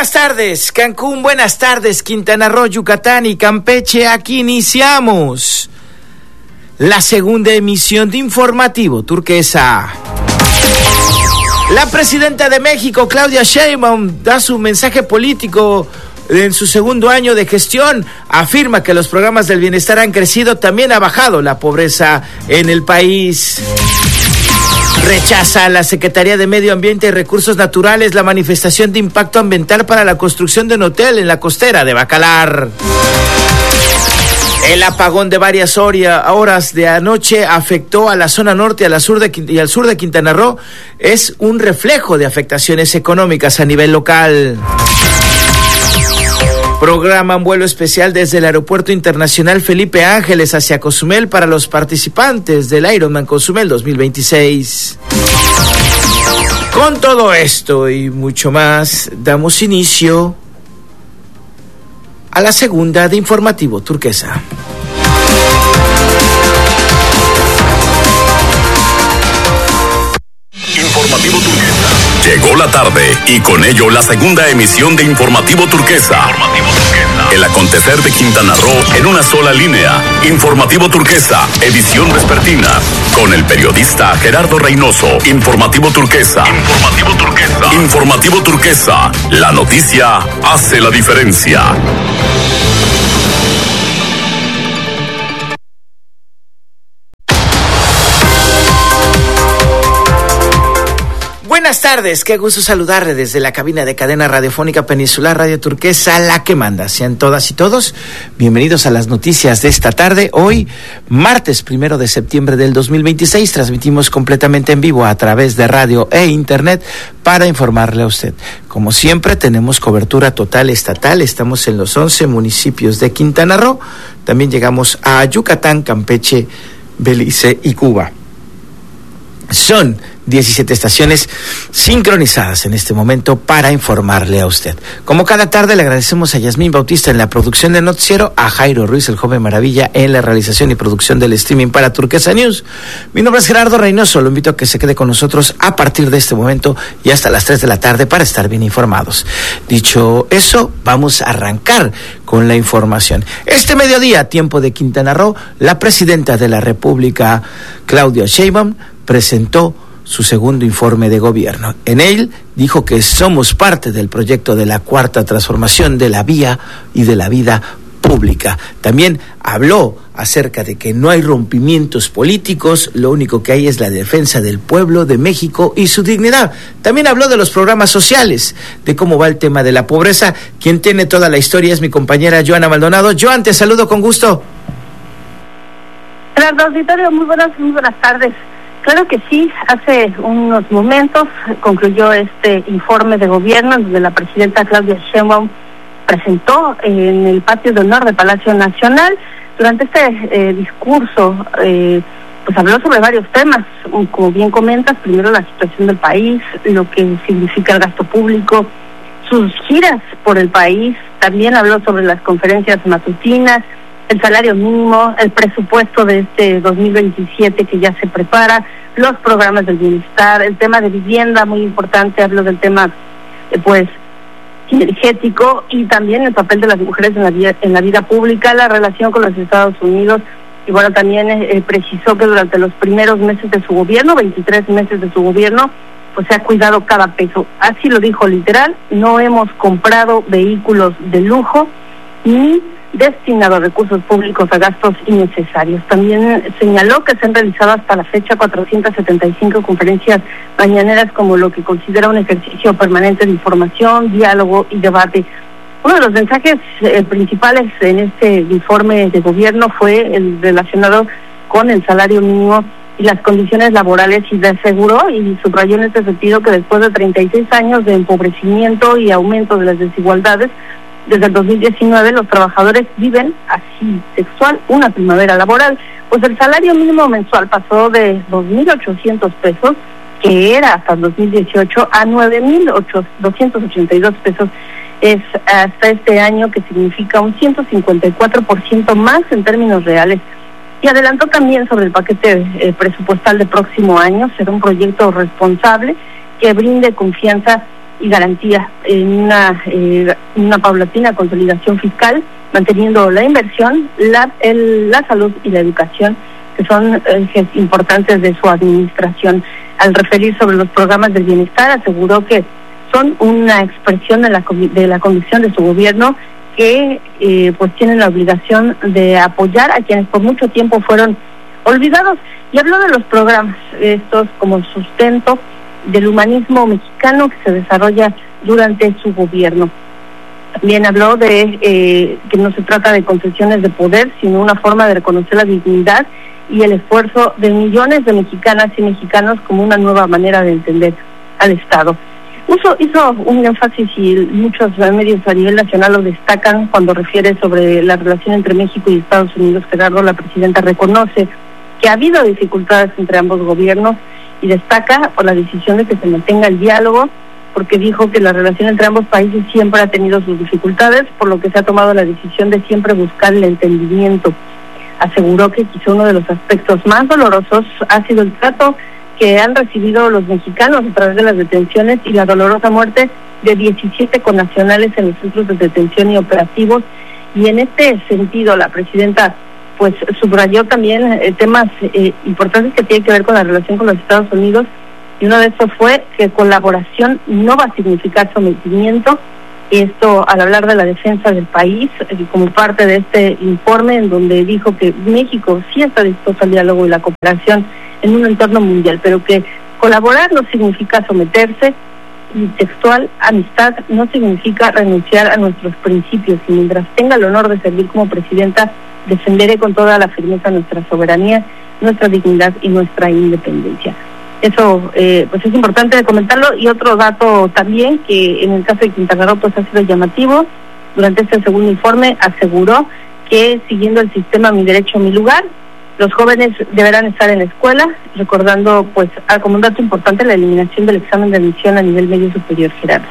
Buenas tardes, Cancún, buenas tardes, Quintana Roo, Yucatán y Campeche. Aquí iniciamos la segunda emisión de Informativo Turquesa. La presidenta de México, Claudia Sheinbaum, da su mensaje político en su segundo año de gestión. Afirma que los programas del bienestar han crecido, también ha bajado la pobreza en el país. Rechaza la Secretaría de Medio Ambiente y Recursos Naturales la manifestación de impacto ambiental para la construcción de un hotel en la costera de Bacalar. El apagón de varias horas de anoche afectó a la zona norte y al sur de Quintana Roo. Es un reflejo de afectaciones económicas a nivel local. Programan vuelo especial desde el Aeropuerto Internacional Felipe Ángeles hacia Cozumel para los participantes del Ironman Cozumel 2026. Con todo esto y mucho más, damos inicio a la segunda de Informativo Turquesa. Informativo Turquesa. Llegó la tarde y con ello la segunda emisión de Informativo Turquesa. El acontecer de Quintana Roo en una sola línea. Informativo Turquesa, edición vespertina. Con el periodista Gerardo Reynoso. Informativo Turquesa. Informativo Turquesa. Informativo Turquesa. La noticia hace la diferencia. Buenas tardes, qué gusto saludarle desde la cabina de cadena radiofónica Peninsular Radio Turquesa, la que manda. Sean todas y todos bienvenidos a las noticias de esta tarde. Hoy, martes 1 de septiembre del 2026, transmitimos completamente en vivo a través de radio e internet para informarle a usted. Como siempre, tenemos cobertura total estatal. Estamos en los 11 municipios de Quintana Roo. También llegamos a Yucatán, Campeche, Belice y Cuba. Son 17 estaciones sincronizadas en este momento para informarle a usted. Como cada tarde, le agradecemos a Yasmín Bautista en la producción del noticiero, a Jairo Ruiz, el joven maravilla, en la realización y producción del streaming para Turquesa News. Mi nombre es Gerardo Reynoso, lo invito a que se quede con nosotros a partir de este momento y hasta las 3 de la tarde para estar bien informados. Dicho eso, vamos a arrancar con la información. Este mediodía, tiempo de Quintana Roo, la presidenta de la República, Claudia Sheinbaum, presentó su segundo informe de gobierno. En él dijo que somos parte del proyecto de la cuarta transformación de la vía y de la vida pública. También habló acerca de que no hay rompimientos políticos, lo único que hay es la defensa del pueblo de México y su dignidad. También habló de los programas sociales, de cómo va el tema de la pobreza. Quien tiene toda la historia es mi compañera Joana Maldonado. Joan, te saludo con gusto. Gerardo Auditorio, muy buenas tardes. Claro que sí, hace unos momentos concluyó este informe de gobierno donde la presidenta Claudia Sheinbaum presentó en el patio de honor del Palacio Nacional. Durante este discurso, pues habló sobre varios temas, como bien comentas, primero la situación del país, lo que significa el gasto público, sus giras por el país, también habló sobre las conferencias matutinas, el salario mínimo, el presupuesto de este 2027 que ya se prepara, los programas del bienestar, el tema de vivienda, muy importante, hablo del tema, energético y también el papel de las mujeres en la vida pública, la relación con los Estados Unidos, y bueno, también precisó que durante los primeros meses de su gobierno, 23 meses de su gobierno, pues se ha cuidado cada peso. Así lo dijo literal, no hemos comprado vehículos de lujo, ni destinado recursos públicos a gastos innecesarios. También señaló que se han realizado hasta la fecha 475 conferencias mañaneras como lo que considera un ejercicio permanente de información, diálogo y debate. Uno de los mensajes principales en este informe de gobierno fue el relacionado con el salario mínimo y las condiciones laborales, y aseguró y subrayó en este sentido que después de 36 años de empobrecimiento y aumento de las desigualdades, desde el 2019 los trabajadores viven, así textual, una primavera laboral, pues el salario mínimo mensual pasó de 2.800 pesos, que era hasta el 2018, a 9.282 pesos. Es hasta este año, que significa un 154% más en términos reales. Y adelantó también sobre el paquete presupuestal del próximo año. Será un proyecto responsable que brinde confianza y garantía en una paulatina consolidación fiscal, manteniendo la inversión, la salud y la educación, que son ejes importantes de su administración. Al referir sobre los programas del bienestar, aseguró que son una expresión de la convicción de su gobierno, que pues tienen la obligación de apoyar a quienes por mucho tiempo fueron olvidados. Y habló de los programas, estos como sustento del humanismo mexicano que se desarrolla durante su gobierno. También habló de que no se trata de concesiones de poder, sino una forma de reconocer la dignidad y el esfuerzo de millones de mexicanas y mexicanos como una nueva manera de entender al Estado. Hizo un énfasis, y muchos medios a nivel nacional lo destacan cuando refiere sobre la relación entre México y Estados Unidos. Gerardo, la presidenta, reconoce que ha habido dificultades entre ambos gobiernos y destaca por la decisión de que se mantenga el diálogo, porque dijo que la relación entre ambos países siempre ha tenido sus dificultades, por lo que se ha tomado la decisión de siempre buscar el entendimiento. Aseguró que quizá uno de los aspectos más dolorosos ha sido el trato que han recibido los mexicanos a través de las detenciones y la dolorosa muerte de 17 connacionales en los centros de detención y operativos. Y en este sentido, la presidenta pues subrayó también temas importantes que tienen que ver con la relación con los Estados Unidos, y uno de estos fue que colaboración no va a significar sometimiento. Esto al hablar de la defensa del país, como parte de este informe, en donde dijo que México sí está dispuesto al diálogo y la cooperación en un entorno mundial, pero que colaborar no significa someterse, y textual, amistad no significa renunciar a nuestros principios, y mientras tenga el honor de servir como presidenta, defenderé con toda la firmeza nuestra soberanía, nuestra dignidad y nuestra independencia. Eso pues es importante de comentarlo. Y otro dato también, que en el caso de Quintana Roo pues ha sido llamativo. Durante este segundo informe aseguró que, siguiendo el sistema Mi Derecho, Mi Lugar, los jóvenes deberán estar en la escuela, recordando pues como un dato importante la eliminación del examen de admisión a nivel medio superior. Gerardo.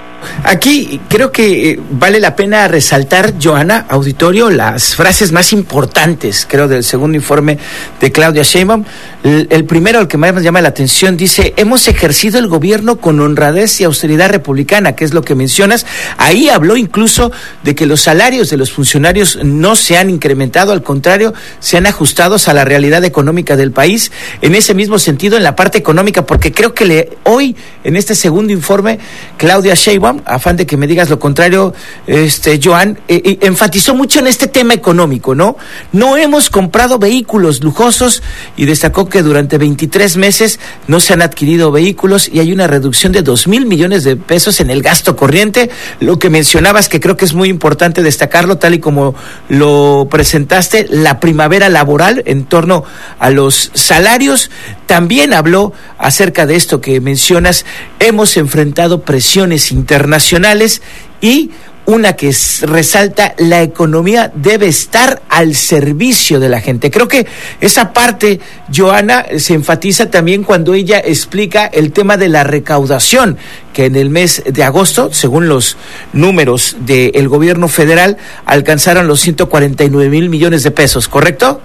Aquí creo que vale la pena resaltar, Joana, auditorio, las frases más importantes, creo, del segundo informe de Claudia Sheinbaum. El primero, el que más llama la atención, dice: hemos ejercido el gobierno con honradez y austeridad republicana, que es lo que mencionas. Ahí habló incluso de que los salarios de los funcionarios no se han incrementado, al contrario, se han ajustado a la realidad económica del país. En ese mismo sentido, en la parte económica, porque creo que hoy, en este segundo informe, Claudia Sheinbaum, afán de que me digas lo contrario, Joan, enfatizó mucho en este tema económico, ¿no? No hemos comprado vehículos lujosos, y destacó que durante 23 meses no se han adquirido vehículos y hay una reducción de 2,000 millones de pesos en el gasto corriente. Lo que mencionabas, que creo que es muy importante destacarlo, tal y como lo presentaste, la primavera laboral en torno a los salarios. También habló acerca de esto que mencionas: hemos enfrentado presiones internacionales, y una que resalta: la economía debe estar al servicio de la gente. Creo que esa parte, Joana, se enfatiza también cuando ella explica el tema de la recaudación, que en el mes de agosto, según los números del gobierno federal, alcanzaron los 149,000 millones de pesos, ¿correcto?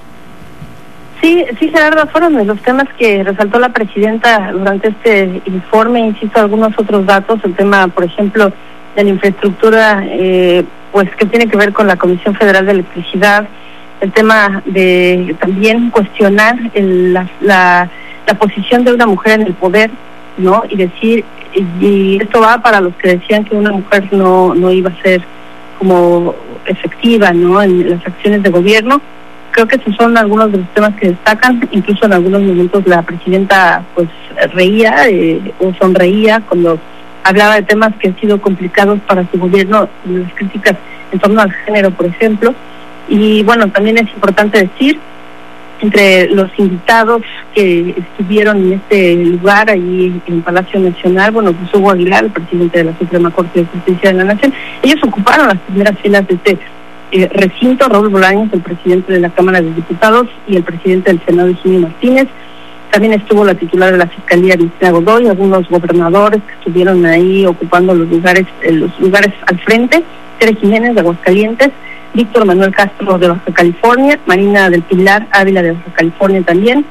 Sí, Gerardo, fueron de los temas que resaltó la presidenta durante este informe. Insisto, algunos otros datos, el tema, por ejemplo, de la infraestructura, pues que tiene que ver con la Comisión Federal de Electricidad, el tema de también cuestionar la posición de una mujer en el poder, ¿no? Y decir, y esto va para los que decían que una mujer no iba a ser como efectiva, ¿no?, en las acciones de gobierno. Creo que esos son algunos de los temas que destacan. Incluso en algunos momentos la presidenta pues reía o sonreía cuando hablaba de temas que han sido complicados para su gobierno, las críticas en torno al género, por ejemplo. Y bueno, también es importante decir, entre los invitados que estuvieron en este lugar, allí en Palacio Nacional, bueno, pues Hugo Aguilar, el presidente de la Suprema Corte de Justicia de la Nación. Ellos ocuparon las primeras filas de este recinto. Raúl Bolaños, el presidente de la Cámara de Diputados, y el presidente del Senado, Jimmy Martínez. También estuvo la titular de la Fiscalía, Cristina Godoy, algunos gobernadores que estuvieron ahí ocupando los lugares al frente: Tere Jiménez de Aguascalientes, Víctor Manuel Castro de Baja California, Marina del Pilar Ávila de Baja California también,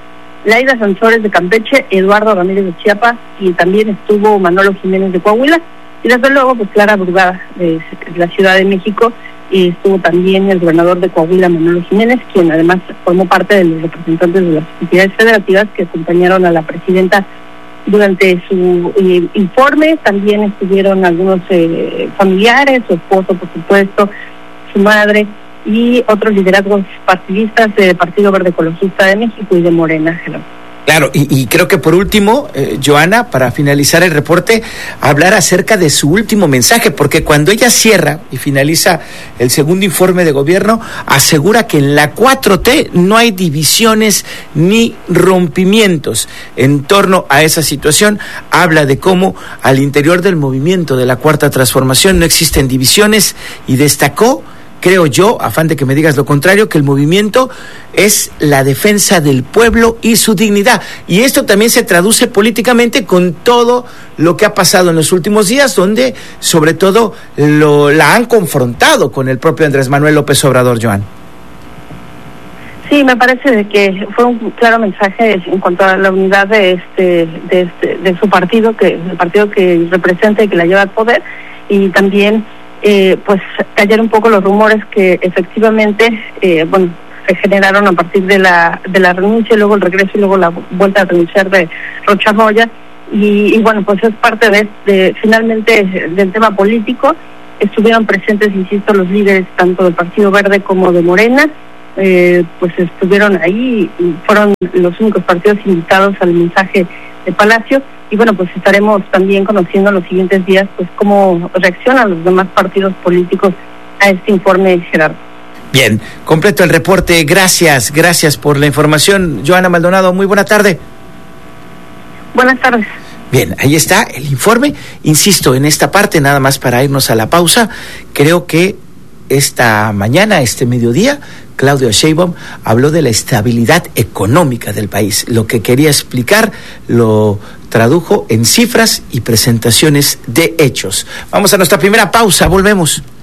Laida Sansores de Campeche, Eduardo Ramírez de Chiapas, y también estuvo Manolo Jiménez de Coahuila, y desde luego pues Clara Brugada de la Ciudad de México, y estuvo también el gobernador de Coahuila, Manolo Jiménez, quien además formó parte de los representantes de las entidades federativas que acompañaron a la presidenta durante su informe. También estuvieron algunos familiares, su esposo, por supuesto, su madre, y otros liderazgos partidistas del Partido Verde Ecologista de México y de Morena, Gerardo. Claro, y creo que por último, Joana, para finalizar el reporte, hablar acerca de su último mensaje, porque cuando ella cierra y finaliza el segundo informe de gobierno, asegura que en la 4T no hay divisiones ni rompimientos. En torno a esa situación, habla de cómo al interior del movimiento de la Cuarta Transformación no existen divisiones, y destacó, creo yo, afán de que me digas lo contrario, que el movimiento es la defensa del pueblo y su dignidad. Y esto también se traduce políticamente con todo lo que ha pasado en los últimos días, donde sobre todo la han confrontado con el propio Andrés Manuel López Obrador, Joan. Sí, me parece de que fue un claro mensaje en cuanto a la unidad de su partido, que el partido que representa y que la lleva al poder, y también pues callar un poco los rumores que efectivamente se generaron a partir de la renuncia, y luego el regreso y luego la vuelta a renunciar de Rocha Moya, y bueno, pues es parte finalmente del tema político. Estuvieron presentes, insisto, los líderes tanto del Partido Verde como de Morena, pues estuvieron ahí, y fueron los únicos partidos invitados al mensaje de Palacio. Y bueno, pues estaremos también conociendo en los siguientes días pues cómo reaccionan los demás partidos políticos a este informe, Gerardo. Bien, completo el reporte. Gracias por la información, Joana Maldonado. Muy buena tarde. Buenas tardes. Bien, ahí está el informe. Insisto, en esta parte, nada más para irnos a la pausa, creo que esta mañana, este mediodía, Claudia Sheinbaum habló de la estabilidad económica del país. Lo que quería explicar lo tradujo en cifras y presentaciones de hechos. Vamos a nuestra primera pausa, volvemos.